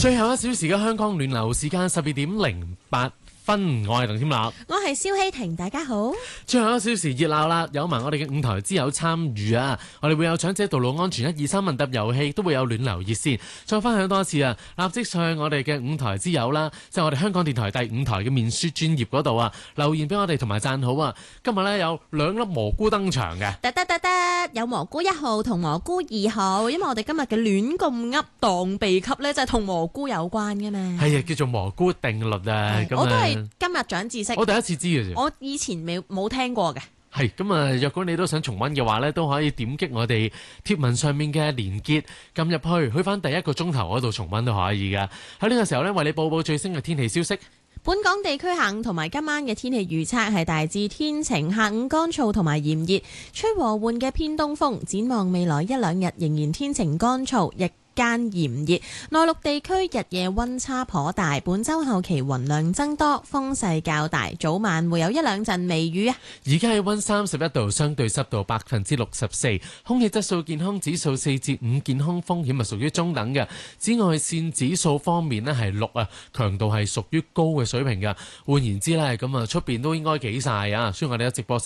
最後1小時嘅香港暖流時間12:08。我係鄧添樂， 我係蕭希婷，大家好。 最後1小時熱鬧啦，有埋我哋嘅5台之友參與啊！我哋會有長者道路安全123問答遊戲，都會有暖流熱線。再分享多一次啊！立即上我哋嘅5台之友啦，即係我哋香港電台第5台嘅面書專頁嗰度啊，留言俾我哋同埋讚好啊！今日呢，有2粒蘑菇登場嘅， 有蘑菇1號同蘑菇2號，因為我哋今日嘅亂咁噏當秘笈呢，就係同蘑菇有關嘅嘛。 係啊，叫做蘑菇定律啊！咁我都係今日長知識， 我第一次知嘅啫， 我以前冇聽過嘅。 係咁啊！若果你都想重溫嘅話呢，都可以點擊我哋貼文上面嘅連結，撳入去翻第1個鐘頭嗰度重溫都可以噶。喺呢個時候呢，為你報報最新嘅天氣消息。 本港地區下午同埋今晚嘅天氣預測係大致天晴，下午乾燥同埋炎熱，吹和緩嘅偏東風。展望未來1-2日仍然天晴乾燥，日間炎熱，內陸地區日夜溫差頗大。本周後期雲量增多，風勢較大，早晚會有1-2陣微雨啊。 而家氣溫31度，相對濕度64%，空氣質素健康指數4至5，健康風險係屬於中等嘅。紫外線指數方面呢係6啊，強度係屬於高嘅水平嘅。換言之呢，咁啊出邊都應該幾曬啊。雖然我哋有直播